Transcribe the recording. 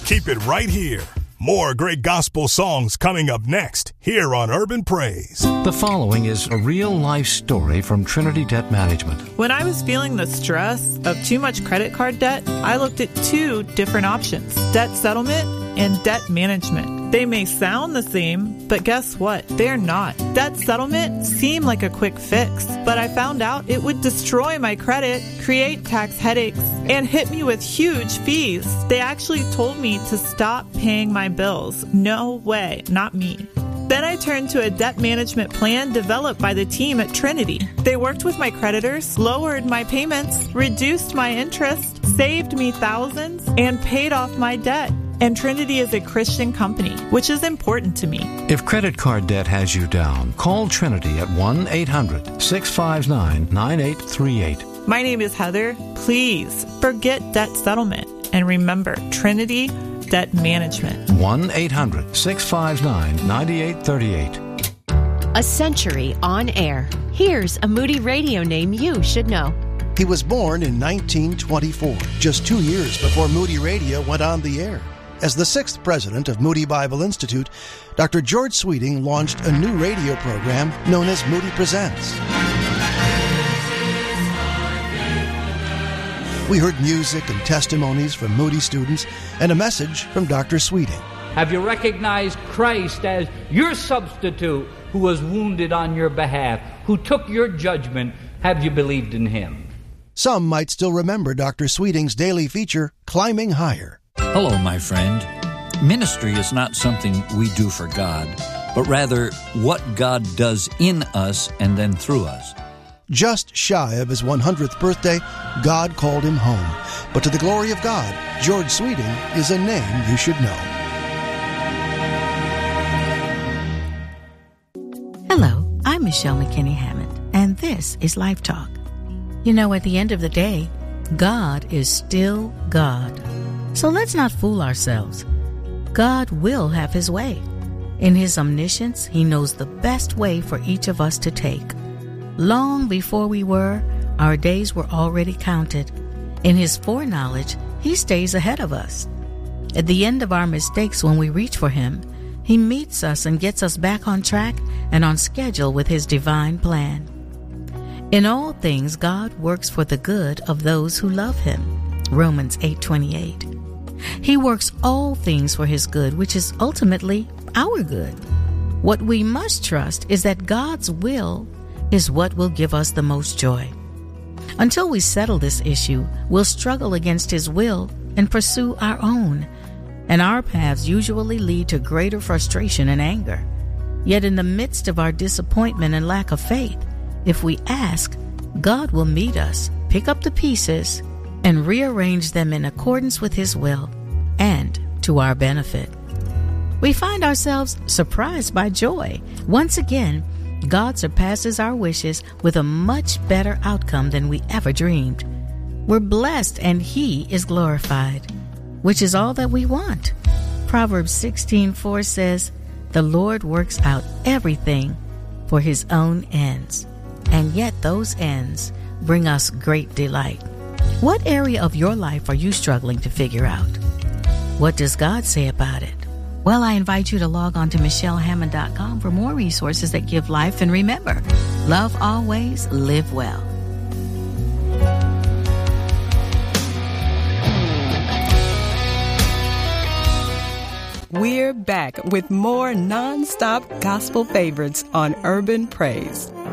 Keep it right here. More great gospel songs coming up next here on Urban Praise. The following is a real-life story from Trinity Debt Management. When I was feeling the stress of too much credit card debt, I looked at two different options: debt settlement and debt management. They may sound the same, but guess what? They're not. Debt settlement seemed like a quick fix, but I found out it would destroy my credit, create tax headaches, and hit me with huge fees. They actually told me to stop paying my bills. No way, not me. Then I turned to a debt management plan developed by the team at Trinity. They worked with my creditors, lowered my payments, reduced my interest, saved me thousands, and paid off my debt. And Trinity is a Christian company, which is important to me. If credit card debt has you down, call Trinity at 1-800-659-9838. My name is Heather. Please forget debt settlement and remember Trinity Debt Management. 1-800-659-9838. A century on air. Here's a Moody Radio name you should know. He was born in 1924, just 2 years before Moody Radio went on the air. As the 6th president of Moody Bible Institute, Dr. George Sweeting launched a new radio program known as Moody Presents. We heard music and testimonies from Moody students and a message from Dr. Sweeting. Have you recognized Christ as your substitute who was wounded on your behalf, who took your judgment? Have you believed in him? Some might still remember Dr. Sweeting's daily feature, Climbing Higher. Hello, my friend. Ministry is not something we do for God, but rather what God does in us and then through us. Just shy of his 100th birthday, God called him home. But to the glory of God, George Sweeting is a name you should know. Hello, I'm Michelle McKinney Hammond, and this is Life Talk. You know, at the end of the day, God is still God. So let's not fool ourselves. God will have his way. In his omniscience, he knows the best way for each of us to take. Long before we were, our days were already counted. In his foreknowledge, he stays ahead of us. At the end of our mistakes, when we reach for him, he meets us and gets us back on track and on schedule with his divine plan. In all things, God works for the good of those who love him. Romans 8:28. He works all things for his good, which is ultimately our good. What we must trust is that God's will is what will give us the most joy. Until we settle this issue, we'll struggle against his will and pursue our own. And our paths usually lead to greater frustration and anger. Yet in the midst of our disappointment and lack of faith, if we ask, God will meet us, pick up the pieces, and rearrange them in accordance with his will and to our benefit. We find ourselves surprised by joy. Once again, God surpasses our wishes with a much better outcome than we ever dreamed. We're blessed and he is glorified, which is all that we want. Proverbs 16:4 says, "The Lord works out everything for his own ends, and yet those ends bring us great delight." What area of your life are you struggling to figure out? What does God say about it? Well, I invite you to log on to michellehammond.com for more resources that give life. And remember, love always, live well. We're back with more non-stop gospel favorites on Urban Praise.